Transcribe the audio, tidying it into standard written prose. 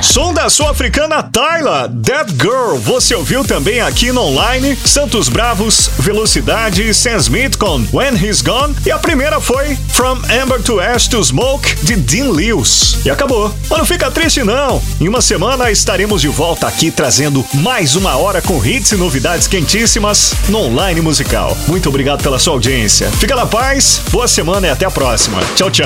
Som da sul-africana Tyla, That Girl. Você ouviu também aqui no Online, Santos Bravos, Velocidade, Sam Smith com When He's Gone. E a primeira foi From Amber to Ash to Smoke, de Dean Lewis. E acabou. Mas não fica triste não. Em uma semana estaremos de volta aqui trazendo mais uma hora com hits e novidades quentíssimas no Online Musical. Muito obrigado pela sua audiência. Fica na paz, boa semana e até a próxima. Tchau, tchau.